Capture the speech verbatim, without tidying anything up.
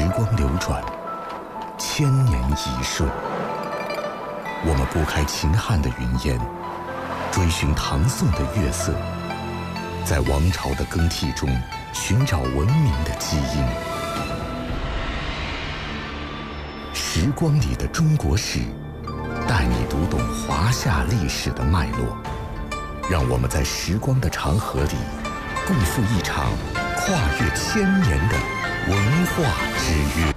时光流转，千年一瞬。我们拨开秦汉的云烟，追寻唐宋的月色，在王朝的更替中寻找文明的基因。时光里的中国史，带你读懂华夏历史的脉络。让我们在时光的长河里，共赴一场跨越千年的文化之约。